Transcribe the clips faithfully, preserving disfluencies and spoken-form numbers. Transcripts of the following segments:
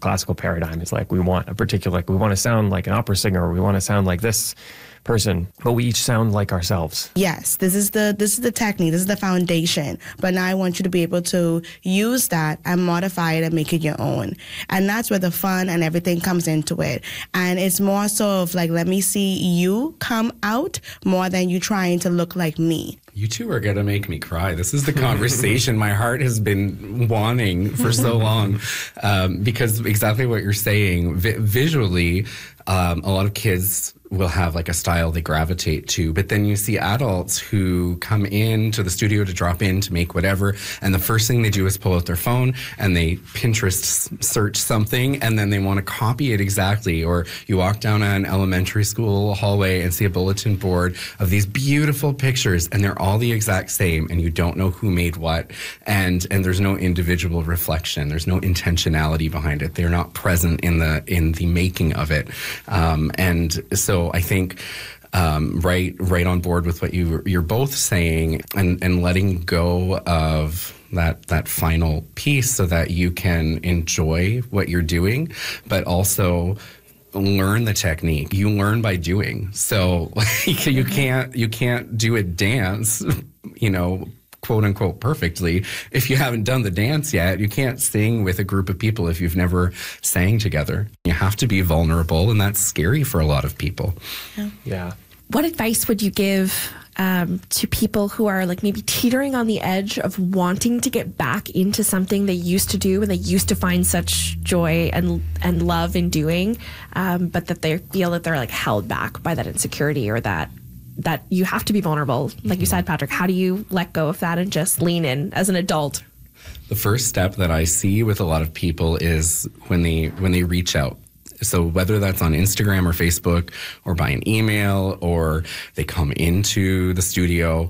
classical paradigm. It's like we want a particular, like we want to sound like an opera singer, or we want to sound like this person, but we each sound like ourselves. Yes, this is the this is the technique, this is the foundation. But now I want you to be able to use that and modify it and make it your own. And that's where the fun and everything comes into it. And it's more so of like, let me see you come out more than you trying to look like me. You two are going to make me cry. This is the conversation my heart has been wanting for so long. Um, because exactly what you're saying, vi- visually, um, a lot of kids will have like a style they gravitate to, but then you see adults who come into the studio to drop in to make whatever, and the first thing they do is pull out their phone and they Pinterest search something, and then they want to copy it exactly. Or you walk down an elementary school hallway and see a bulletin board of these beautiful pictures, and they're all the exact same, and you don't know who made what, and and there's no individual reflection, there's no intentionality behind it. They're not present in the in the making of it, um, and so I think um, right right on board with what you you're both saying, and and letting go of that that final piece so that you can enjoy what you're doing, but also learn the technique. You learn by doing. So you can't you can't do a dance, you know, quote unquote perfectly if you haven't done the dance yet. You can't sing with a group of people if you've never sang together. You have to be vulnerable, and that's scary for a lot of people. Yeah. yeah. What advice would you give um, to people who are like maybe teetering on the edge of wanting to get back into something they used to do and they used to find such joy and and love in doing, um, but that they feel that they're like held back by that insecurity, or that that you have to be vulnerable. Like you said, Patrick, how do you let go of that and just lean in as an adult? The first step that I see with a lot of people is when they when they reach out. So whether that's on Instagram or Facebook or by an email, or they come into the studio,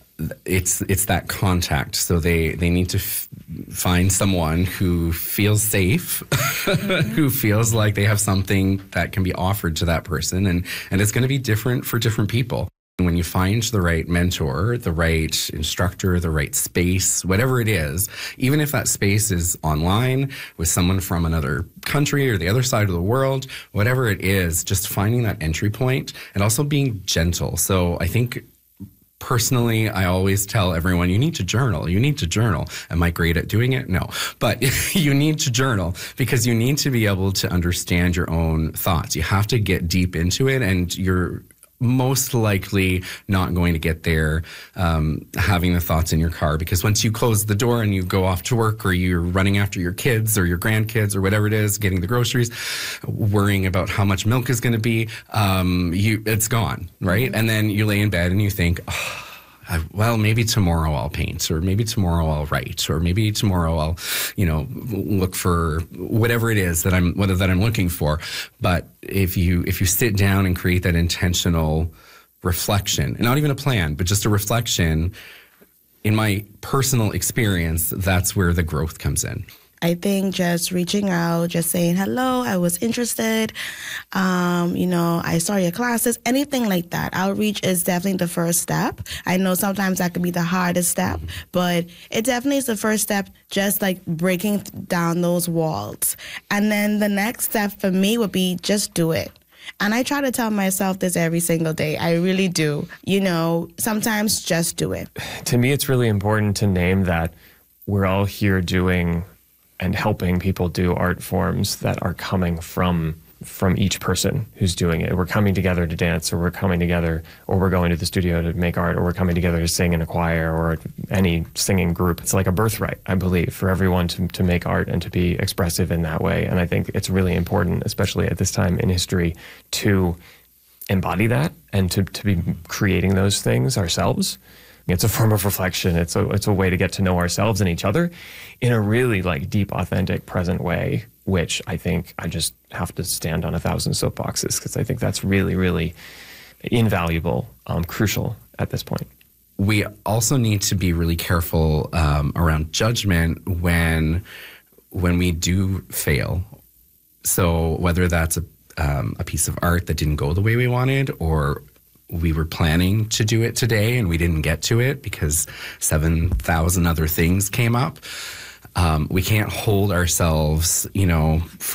it's it's that contact. So they, they need to f- find someone who feels safe, mm-hmm. who feels like they have something that can be offered to that person. And, and it's going to be different for different people. When you find the right mentor, the right instructor, the right space, whatever it is, even if that space is online with someone from another country or the other side of the world, whatever it is, just finding that entry point and also being gentle. So I think personally, I always tell everyone, you need to journal. You need to journal. Am I great at doing it? No. But you need to journal because you need to be able to understand your own thoughts. You have to get deep into it, and you're most likely not going to get there um, having the thoughts in your car, because once you close the door and you go off to work, or you're running after your kids or your grandkids or whatever it is, getting the groceries, worrying about how much milk is going to be, um, you it's gone, right? And then you lay in bed and you think, oh, I, well, maybe tomorrow I'll paint, or maybe tomorrow I'll write, or maybe tomorrow I'll, you know, look for whatever it is that I'm, whether that I'm looking for. But if you, if you sit down and create that intentional reflection, and not even a plan, but just a reflection, in my personal experience, that's where the growth comes in. I think just reaching out, just saying, hello, I was interested, um, you know, I saw your classes, anything like that. Outreach is definitely the first step. I know sometimes that could be the hardest step, but it definitely is the first step, just like breaking down those walls. And then the next step for me would be just do it. And I try to tell myself this every single day. I really do. You know, sometimes just do it. To me, it's really important to name that we're all here doing and helping people do art forms that are coming from from each person who's doing it. We're coming together to dance, or we're coming together, or we're going to the studio to make art, or we're coming together to sing in a choir or any singing group. It's like a birthright, I believe, for everyone to, to make art and to be expressive in that way. And I think it's really important, especially at this time in history, to embody that and to, to be creating those things ourselves. It's a form of reflection. It's a it's a way to get to know ourselves and each other in a really like deep, authentic, present way, which I think I just have to stand on a thousand soapboxes, because I think that's really, really invaluable, um, crucial at this point. We also need to be really careful um, around judgment when when we do fail. So whether that's a um, a piece of art that didn't go the way we wanted, or we were planning to do it today and we didn't get to it because seven thousand other things came up. Um, we can't hold ourselves, you know, for